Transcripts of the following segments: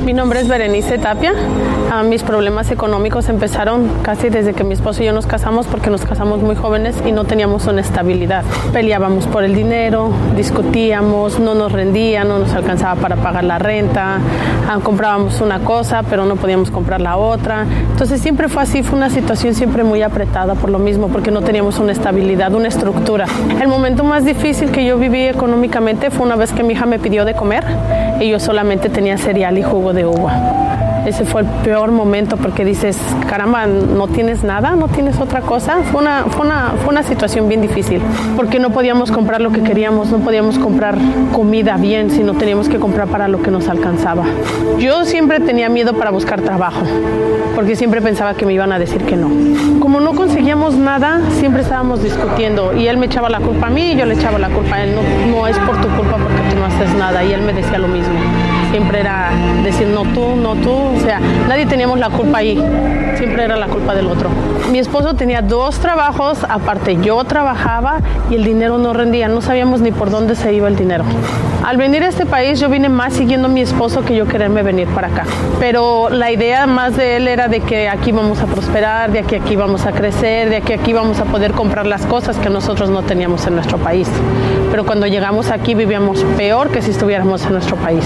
Mi nombre es Berenice Tapia. Mis problemas económicos empezaron casi desde que mi esposo y yo nos casamos, porque nos casamos muy jóvenes y no teníamos una estabilidad. Peleábamos por el dinero, discutíamos, no nos rendía, no nos alcanzaba para pagar la renta, comprábamos una cosa pero no podíamos comprar la otra. Entonces siempre fue así, fue una situación siempre muy apretada por lo mismo, porque no teníamos una estabilidad, una estructura. El momento más difícil que yo viví económicamente fue una vez que mi hija me pidió de comer y yo solamente tenía cereal y jugo de uva. Ese fue el peor momento, porque dices, caramba, no tienes nada, no tienes otra cosa. Fue una situación bien difícil, porque no podíamos comprar lo que queríamos, no podíamos comprar comida bien, sino teníamos que comprar para lo que nos alcanzaba. Yo siempre tenía miedo para buscar trabajo, porque siempre pensaba que me iban a decir que no. Como no conseguíamos nada, siempre estábamos discutiendo, y él me echaba la culpa a mí y yo le echaba la culpa a él. No es por tu culpa porque tú no haces nada, y él me decía lo mismo. Siempre era decir no tú, o sea, nadie teníamos la culpa ahí, siempre era la culpa del otro. Mi esposo tenía 2 trabajos, aparte yo trabajaba y el dinero no rendía, no sabíamos ni por dónde se iba el dinero. Al venir a este país yo vine más siguiendo a mi esposo que yo quererme venir para acá, pero la idea más de él era de que aquí vamos a prosperar, de que aquí vamos a crecer, de que aquí vamos a poder comprar las cosas que nosotros no teníamos en nuestro país. Pero cuando llegamos aquí vivíamos peor que si estuviéramos en nuestro país.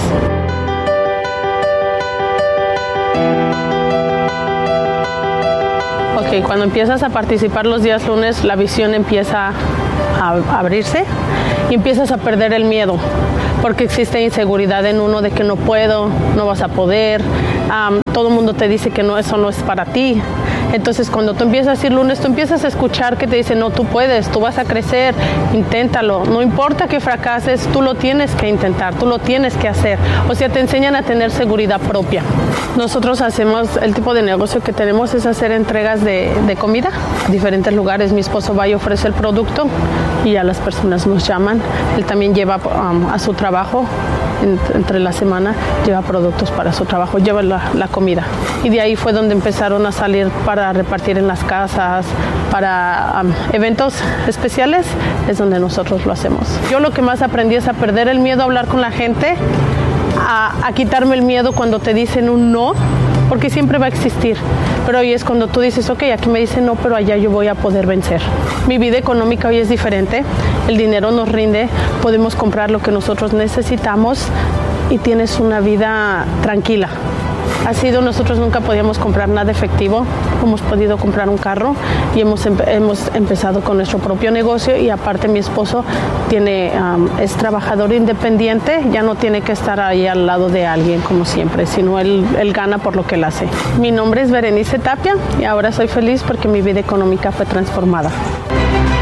Ok, cuando empiezas a participar los días lunes, la visión empieza a abrirse y empiezas a perder el miedo, porque existe inseguridad en uno de que no puedo, no vas a poder, todo el mundo te dice que no, eso no es para ti. Entonces cuando tú empiezas a ir lunes, tú empiezas a escuchar que te dicen, no, tú puedes, tú vas a crecer, inténtalo, no importa que fracases, tú lo tienes que intentar, tú lo tienes que hacer. O sea, te enseñan a tener seguridad propia. Nosotros hacemos, el tipo de negocio que tenemos es hacer entregas de comida a diferentes lugares. Mi esposo va y ofrece el producto y ya las personas nos llaman. Él también lleva a su trabajo, entre la semana, lleva productos para su trabajo, lleva la comida. Y de ahí fue donde empezaron a salir para repartir en las casas, para eventos especiales, es donde nosotros lo hacemos. Yo lo que más aprendí es a perder el miedo a hablar con la gente, a quitarme el miedo cuando te dicen un no, porque siempre va a existir. Pero hoy es cuando tú dices, ok, aquí me dicen no, pero allá yo voy a poder vencer. Mi vida económica hoy es diferente, el dinero nos rinde, podemos comprar lo que nosotros necesitamos y tienes una vida tranquila. Nosotros nunca podíamos comprar nada efectivo, hemos podido comprar un carro y hemos empezado con nuestro propio negocio, y aparte mi esposo es trabajador independiente, ya no tiene que estar ahí al lado de alguien como siempre, sino él gana por lo que él hace. Mi nombre es Berenice Tapia y ahora soy feliz porque mi vida económica fue transformada.